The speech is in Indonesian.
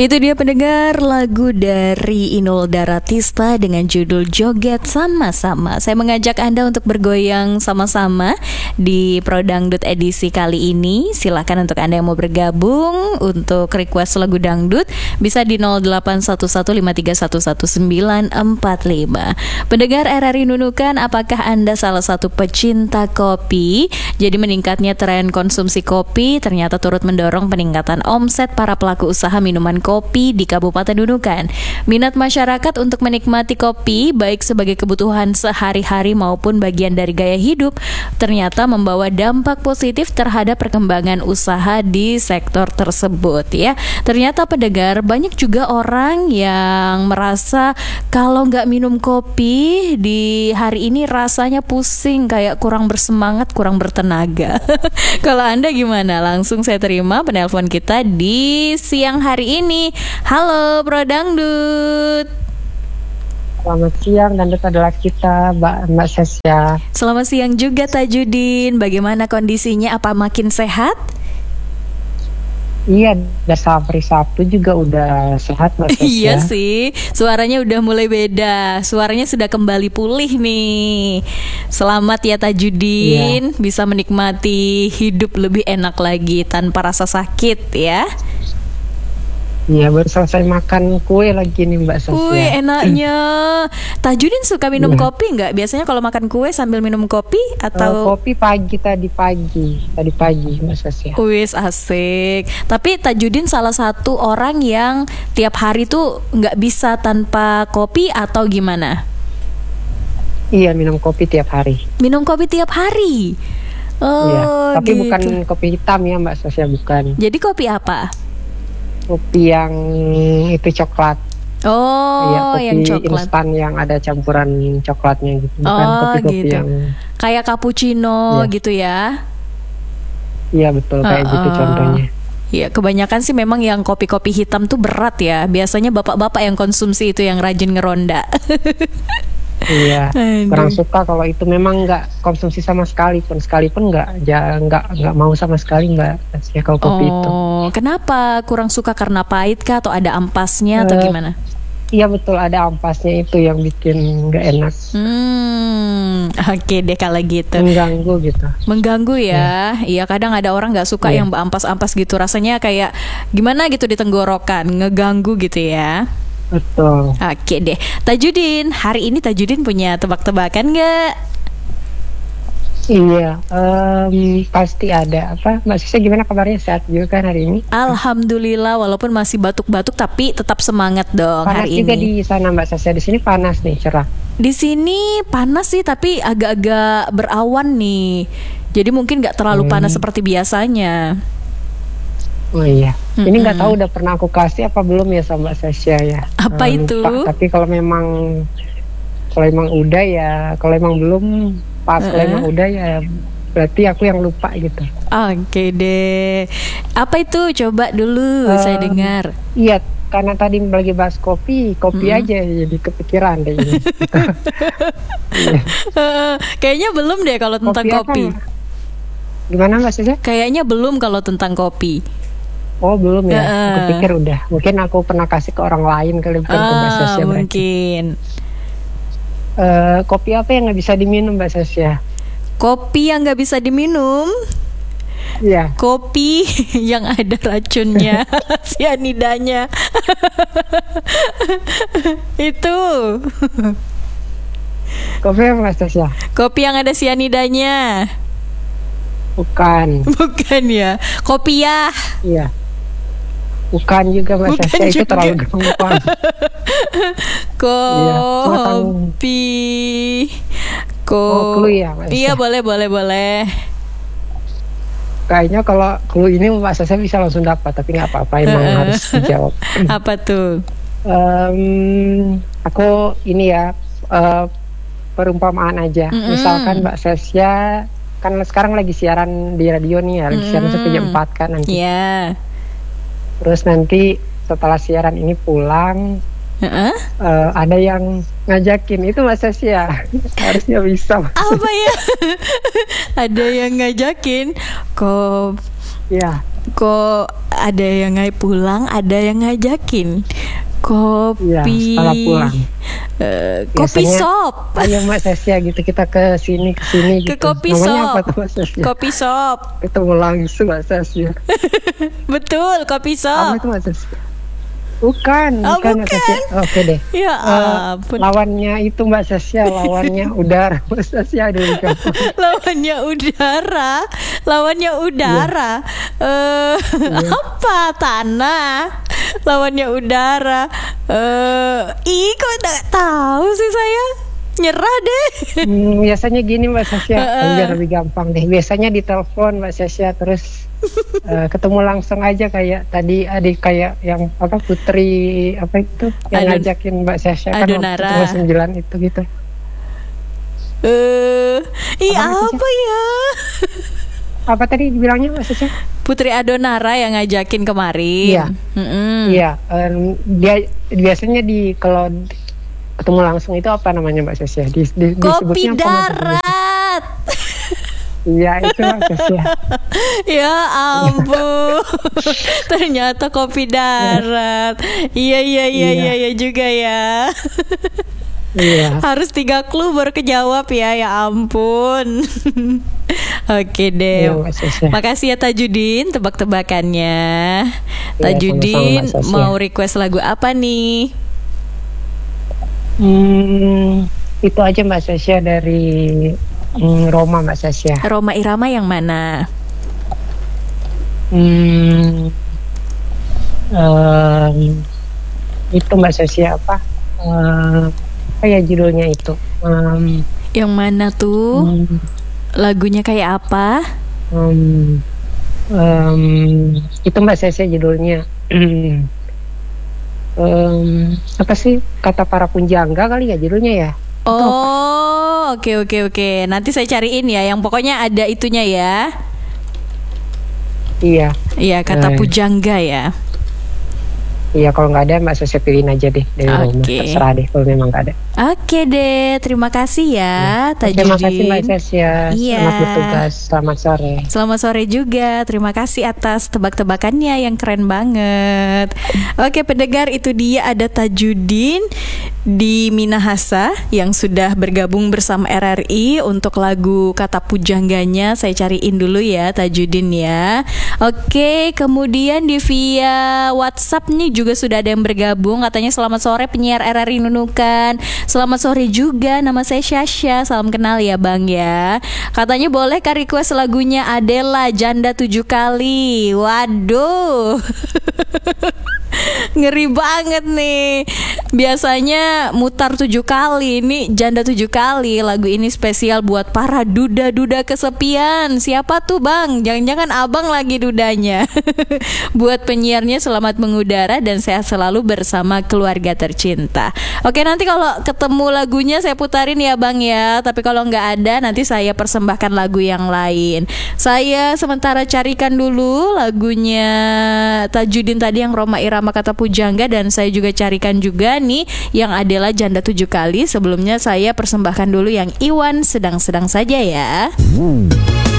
Itu dia pendengar, lagu dari Inul Daratista dengan judul Joget Sama-Sama. Saya mengajak Anda untuk bergoyang sama-sama di Pro Dangdut edisi kali ini. Silakan untuk Anda yang mau bergabung untuk request lagu dangdut bisa di 081153111945. Pendengar RRI Nunukan, apakah Anda salah satu pecinta kopi? Jadi meningkatnya tren konsumsi kopi ternyata turut mendorong peningkatan omset para pelaku usaha minuman kopi di Kabupaten Nunukan. Minat masyarakat untuk menikmati kopi baik sebagai kebutuhan sehari-hari maupun bagian dari gaya hidup ternyata membawa dampak positif terhadap perkembangan usaha di sektor tersebut ya. Ternyata pendengar, banyak juga orang yang merasa kalau nggak minum kopi di hari ini rasanya pusing, kayak kurang bersemangat, kurang bertenaga. Kalau Anda gimana? Langsung saya terima penelpon kita di siang hari ini. Halo Bro Dangdut. Selamat siang, Dangdut adalah kita, Mbak Sasya. Selamat siang juga Tajudin. Bagaimana kondisinya? Apa makin sehat? Iya, udah hari Sabtu juga udah sehat Mbak Sasya. Iya sih, suaranya udah mulai beda. Suaranya sudah kembali pulih nih. Selamat ya Tajudin, bisa menikmati hidup lebih enak lagi tanpa rasa sakit ya. Iya, baru selesai makan kue lagi nih Mbak Sasya. Wih, enaknya. Tajudin suka minum kopi nggak? Biasanya kalau makan kue sambil minum kopi atau kopi tadi pagi Mbak Sasya. Wis, asik. Tapi Tajudin salah satu orang yang tiap hari tuh nggak bisa tanpa kopi atau gimana? Iya, minum kopi tiap hari. Minum kopi tiap hari. Oh, iya, tapi gitu. bukan kopi hitam ya Mbak Sasya, bukan. Jadi kopi apa? Kopi yang itu coklat. Oh, ya, kopi yang coklat. instan yang ada campuran coklatnya gitu. Bukan kopi-kopi gitu. yang kayak cappuccino gitu ya. Iya, betul, kayak gitu contohnya. Iya, kebanyakan sih memang yang kopi-kopi hitam tuh berat ya. Biasanya bapak-bapak yang konsumsi itu yang rajin ngeronda. Iya, kurang suka kalau itu, memang nggak konsumsi sama sekalipun nggak mau sama sekali Mbak ya kalau kopi itu. Kenapa? Kurang suka karena pahit kah atau ada ampasnya atau gimana? Iya betul, ada ampasnya itu yang bikin nggak enak. Oke deh kalau gitu. Mengganggu gitu. Mengganggu ya. Iya, kadang ada orang nggak suka yang ampas-ampas gitu, rasanya kayak gimana gitu di tenggorokan, ngeganggu gitu ya. Betul. Oke deh, Tajudin, hari ini Tajudin punya tebak-tebakan nggak? Iya, pasti ada. Mbak Sisya gimana kabarnya, sehat juga kan hari ini? Alhamdulillah, walaupun masih batuk-batuk tapi tetap semangat dong panas hari ini. Panas juga di sana Mbak Sisya, di sini panas nih, cerah. Di sini panas sih tapi agak-agak berawan nih, jadi mungkin nggak terlalu panas seperti biasanya. Oh iya, ini nggak tahu udah pernah aku kasih apa belum ya sama Mbak Sasya ya. Apa itu? Lupa. Tapi kalau emang udah ya, kalau emang belum pas, kalau emang udah ya berarti aku yang lupa gitu. Oke deh, apa itu? Coba dulu saya dengar. Iya, karena tadi lagi bahas kopi aja jadi kepikiran deh ini. Kayaknya belum deh kalau tentang kopi. Gimana Mbak Sasya? Kayaknya belum kalau tentang kopi. Oh belum ya, aku pikir udah. Mungkin aku pernah kasih ke orang lain kali, bukan ke Mbak Sasya. Mungkin. Kopi apa yang nggak bisa diminum Mbak Sasya? Kopi yang nggak bisa diminum? Iya. Kopi yang ada racunnya, sianidanya. Itu. Kopi apa Mbak Sasya? Kopi yang ada sianidanya. Bukan. Bukan ya. Kopiah. Iya. Bukan juga Mbak Sasya, itu terlalu gampang. Kopi. Clue ya Mbak Sasya? Iya, boleh. Kayaknya kalau clue ini Mbak Sasya bisa langsung dapat, tapi nggak apa-apa, emang harus dijawab. Apa tuh? Aku ini ya, perumpamaan aja. Misalkan Mbak Sasya kan sekarang lagi siaran di radio nih ya, lagi siaran sampai jam 4 kan nanti. Iya. Terus nanti setelah siaran ini pulang, ada yang ngajakin, itu Mbak Sasya harusnya bisa. Apa ya? Ada yang ngajakin ya. ada yang pulang, ada yang ngajakin kopi. Iya, setelah pulang. Kopi Biasanya, shop. Ayo Mbak Sasya gitu, kita ke sini gitu. Ke kopi Namanya shop. apa tuh Mbak Sasya? Kopi shop. Ketemu langsung Mbak Sasya. Betul, kopi Apa shop. itu Mbak Sasya? Bukan, Oh, bukan Mbak bukan. Sasya. Oke deh. Ya ampun. Lawannya itu Mbak Sasya, lawannya udara. Mbak Sasya ada di kampung. Lawannya udara. Lawannya udara. Apa? Tanah. Lawannya udara. Kok nggak tahu sih saya? Nyerah deh. Biasanya gini Mbak Sasya, biar lebih gampang deh. Biasanya ditelepon Mbak Sasya, terus ketemu langsung aja kayak tadi adik kayak yang apa Putri apa itu yang ngajakin Mbak Sasya kan Adonara. waktu 9 itu gitu. Apa ya? Apa tadi dibilangnya Mbak Sasya? Putri Adonara yang ngajakin kemarin. Iya. Iya, dia biasanya kalau ketemu langsung itu apa namanya Mbak Sasya? Kopi disebutnya apa, darat. Iya itu Mbak Sasya. Ya ampun. Ternyata kopi darat. Iya juga ya. Iya. Harus 3 clue baru kejawab ya ampun. Oke deh. Iya, Mbak Sasya. Makasih ya Tajudin tebak-tebakannya. Iya, Tajudin sama-sama, Mbak Sasya. mau request lagu apa nih? Itu aja Mbak Sasya dari Roma Mbak Sasya. Roma Irama yang mana? Itu Mbak Sasya apa? Apa ya judulnya itu? Yang mana tuh? Lagunya kayak apa? Itu Mbak Sasya judulnya. Apa sih kata para punjangga kali ya judulnya ya? Oh, oke. Nanti saya cariin ya. Yang pokoknya ada itunya ya. Iya. Iya, kata pujangga ya. Iya, kalau nggak ada Mbak Sasya pilihin aja deh dari Roma. Oke. Terserah deh kalau memang nggak ada. Oke deh, terima kasih ya Tajudin. Terima kasih Mbak Sasya. Iya. Selamat bertugas. Selamat sore. Selamat sore juga. Terima kasih atas tebak-tebakannya yang keren banget. Oke pendengar, itu dia ada Tajudin di Minahasa yang sudah bergabung bersama RRI untuk lagu kata pujangganya. Saya cariin dulu ya Tajudin ya. Oke, kemudian di via WhatsApp nih juga sudah ada yang bergabung. Katanya selamat sore penyiar RRI Nunukan. Selamat sore juga, nama saya Syasha. Salam kenal ya Bang ya. Katanya boleh kan request lagunya Adela Janda 7 kali. Waduh. Ngeri banget nih. Biasanya mutar 7 kali, ini janda 7 kali. Lagu ini spesial buat para duda-duda kesepian. Siapa tuh Bang? Jangan-jangan abang lagi dudanya. Buat penyiarnya selamat mengudara dan sehat selalu bersama keluarga tercinta. Oke, nanti kalau ketemu lagunya saya putarin ya Bang ya. Tapi kalau nggak ada nanti saya persembahkan lagu yang lain. Saya sementara carikan dulu lagunya Tajudin tadi yang Roma Irama kata pujangga, dan saya juga carikan juga nih yang adalah janda 7 kali. Sebelumnya saya persembahkan dulu yang Iwan sedang-sedang saja ya.